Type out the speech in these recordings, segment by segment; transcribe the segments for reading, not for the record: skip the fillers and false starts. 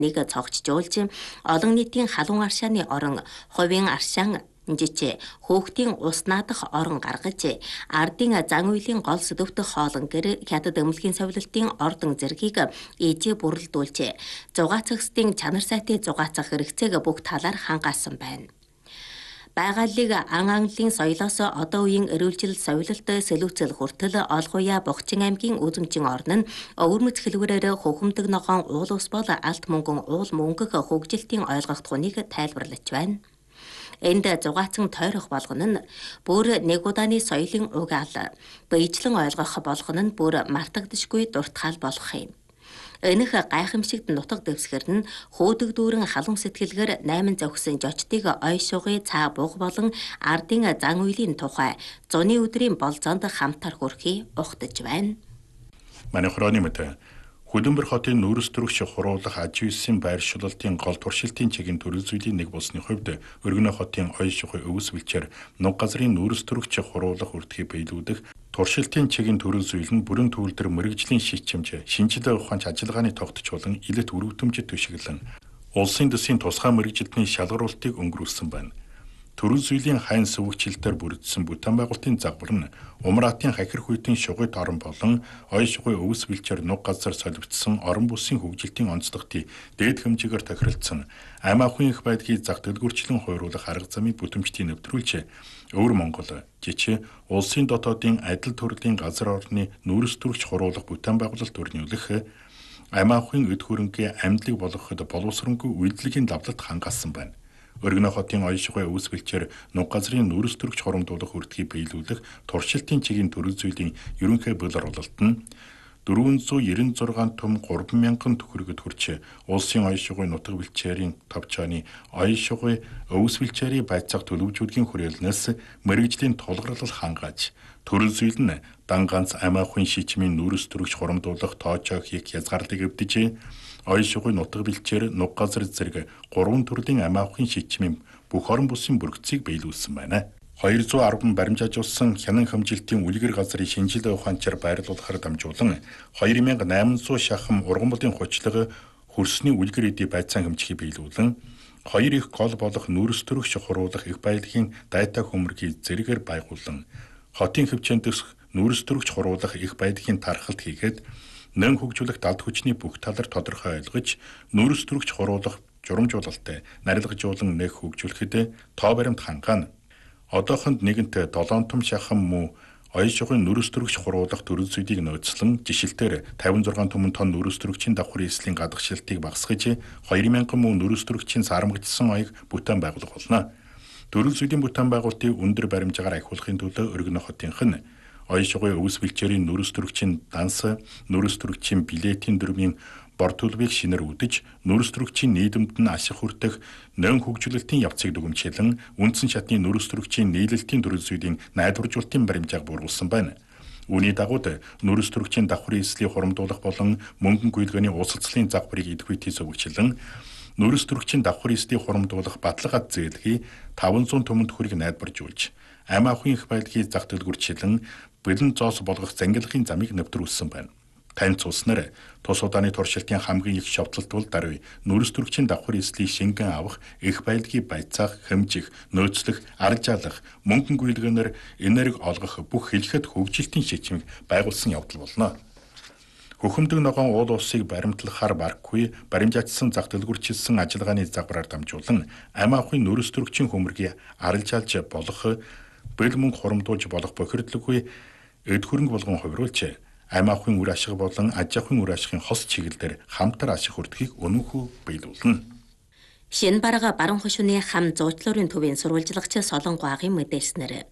нэг цогцжуулж олон нийтийн халуун аршааны орон хувийн аршаан жичээ хөөхтийн ус наадах орон гаргаж ардын зан үйлийн гол сэдвтэх хоолн гэр хятад эмнэлгийн совилтын ордон зэргийг ээжээ бүрэлдүүлж зугаацагсдын чанар сайтай зугаацах хэрэгцээг бүх талаар хангаасан байна. Байгалыг ан англын соёлоос одоо үеийн эрүүлжил совилалт сэлүүцэл хүртэл олгоя Бохчин аймгийн үзэмжин орн нь өвөрмөц хэлбэрээр хөхөмдөг ногоон уул ус бол алт мөнгөн уул мөнгөх хөгжилтийн ойлгогдохыг тайлбарлаж байна. Энд зугаацсан тойрох болгоно нь бүр нэг удааны соёлын угаал, биечлэн ойлгох болгоно нь бүр мартагдашгүй дуртгаал болох юм. Энэх гайхамшигт нутаг дэвсгэр нь хөөдөг дүүрэн халуун сэтгэлгээр 8 зохисон жочдыг ой шугын цаа буг болон ардын зан үйлийн тухай зуны өдрийн болзоонд хамтар хүрхий ухтаж байна. Манай хорооны мэт Хөдөнбөр хотын нүүрс төрөгч хуруулах аж үйлсийн байршуулалтын гол туршилтын чигийн төрөл зүйлийн нэг болсны хувьд Өргөнө хотын ой шугын өвс бэлчээр нуг газрын нүүрс төрөгч хуруулах үрдгийг биелүүлэх туршилтын чигийн төрөл зүйл нь бүрэн төвлөр мэрэгжлийн шийдчимж, шинжилгээ ухаанч ажиллагааны тогтчлон илэт өрөвдөмжөд төшиглэн улсын дэсийн тусгай мэрэгжилтний шалгаруултыг өнгөрүүлсэн байна. Төрөл зүйлийн хайн сүвгчлэлээр бүрдсэн бүтээн байгуулалтын загвар нь Умраатын хахир хүйтэн шугуйт орон болон ой шугуй өвс бэлчээр нуг газар солигдсон орон бүсийн хөгжилтийн онцлогтыг дээд хэмжээгээр тохиролцсон амь ахуйн их байдлыг зах дэлгүүрчлэн хойруулах арга замын бүтэмжтийг нэвтрүүлж Өвөр Монгол жичээ улсын дотоодын адил төрлийн газар орны нүүрс төрөгч хуруулах бүтээн байгуулалт өрнүүлэх амь ахуйн эд хөрөнгөний амьдлыг болгоход боловсронгүй үйлдвэрлэлийн давлалт хангаасан байна. Өргөнө хотын ой шугай өвс бэлчээр нуг газрын нүүрс төрөгч хоромдуулах үрдгийг биелүүлэх туршилтын чигийн төрөл зүйлийн ерөнхий болор ололт нь 496 том 3,000 төгрөгөд хүрч улсын ой шугай нутаг бэлчээрийн товчооны ой шугай өвс бэлчээрийн байцаах төлөвжүүлгийн хүрээлнээс мэрэгжлийн тулгарлал хангааж төрөл зүйл нь дан ганц амь ахуйн шийчмийн нүүрс төрөгч хоромдуулах тоочоо хийх хязгаарлалыг эвдэж ой шугай нутаг бэлчээр нуг газар зэрэг 3 төрлийн амь ахуйн шийчмийн бүх орон бүсийн бүргэцийг биелүүлсэн байна. 210 баримжаажуулсан хянан хэмжилтийн үлгэр газрын шинжилгээ ухаанчаар байрлуулахаар дамжуулан 2800 шахам ургамлын хучлага хөрсний үлгэр эдийн байцаан хэмжихийг биелүүлэн 2 их гол болох нүүрс төрөгч хуруулах их баялагын дайта хөмөргийг зэрэгээр байгуулан хотын хөвчөнд дэх нүүрс төрөгч хуруулах их баялагын тархалт хийгээд нэн хөгжүүлэх далд хүчний бүх талаар тодорхой ойлгож нүүрс төрөгч хуруулах журамжуулалттай нарилгажуулан нэх хөгжүүлэхэд тоо баримт хангаана. Одоохонд нэгэнт 7 том шахам муу ой шугын нүүрс төрөгч хуруулах төрөл зүйлийг нөөцлөн жишилтээр 56 том тонн нүүрс төрөгчийн давхар эслийн гадагшилтыг багасгаж 2000 муу нүүрс төрөгчийн сарамгдсан оёг бүтээн байгуулах болно. Төрөл зүйлийн бүтээн байгуулалтыг өндөр баримжаагаар ахиулахын төлөө Өргөнө хотынх нь ой шугай өвс бэлчээрийн нүүрс төрөгчийн данс, нүүрс төрөгчийн билетийн дүрмийн бор төлбөрийг шинээр үдэж, нүүрс төрөгчийн нийлэмд нь ашиг хүртэх нэн хөгжүүлэлтийн явцыг дүгнжүүлэн үндсэн шатны нүүрс төрөгчийн нийлэлтийн төрөл зүйлийн найдваржуулалтын баримжааг бууруулсан байна. Үүний дагуу нүүрс төрөгчийн давхрын эслийг хурамдуулах болон мөнгөн гүйлгээний усалцлын загварыг идэвхжүүлэн зөвөгчлөн нүүрс төрөгчийн давхар эслийг хурамдуулах баталгаад зээлхий 500 төмөн төгрөгийг найдваржуулж, амь ахуйн их баялагын зах дэлгүүрчлэн бэлэн зоос болгох зангилахын замыг нэвтрүүлсэн байна. Тань цуснаар тус удааны туршилтын хамгийн их шавталт бол даруй нүүрс төрөгчийн давхар эслийг шингэн авах, их баялагын байцаах, хэмжих, нөөцлөх, аржаалах, мөнгөн гүйлгээнээр энерги олгох бүх хэлэхэд хөгжилтийн шийдвэрийг байгуулсан явдал болно. Хөхөмдөг ногоон уул усыг баримтлахаар барахгүй, баримжаачсан зах дэлгүүрчилсэн ажиллагааны загвараар дамжуулан амь ахуйн нүүрс төрөгчийн хөмөргийг арилжаалж болох, бэл мөнгө хурамдуулж болох бохирдлоггүй эд хөрөнгө болгон хувируулж амь ахуйн үр ашиг болон аж ахуйн үр ашигын хос чиглэлээр хамтар ашиг хүртэхийг өнөөхөө биелүүлнэ. Шинэ барага баруун хошууны хам зуучлуурын төвийн сурвалжлагч Солонгоо агийн мэдээлснээр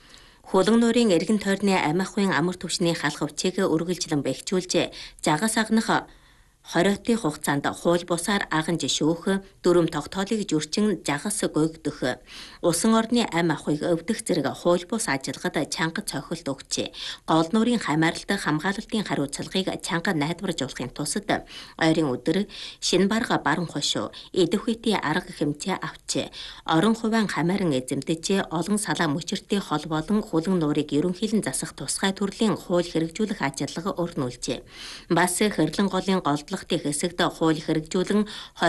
Хулан нуурын эргэн тойрны амь ахуйн амар түвшний халах өвчийг үргэлжлэн бэхжүүлж загас агнах 20-ны хугацаанд хууль бусаар агнж шүүх, дүрм тогтоолыг зөрчин загас гойгдох, усан орны амь ахуйг өвдөх зэрэг хууль бус ажиллагад чанга цохилт өгч, гол нуурын хамааралт хамгаалалтын хариуцлагыг чанга найдваржуулахын тусад ойрын өдөр шинэ барга баруун хошуу эдэвхүйтийн арга хэмжээ авч, орон хувиан хамааран эзэмдэж олон салаа мөчөртэй хол болон хулан нуурыг ерөнхийлөн засах тусгай төрлийн хууль хэрэгжүүлэх ажиллага өрнүүлжээ. Бас хэрлэн голын голдлогын хэсэгт хууль хэрэгжүүлэн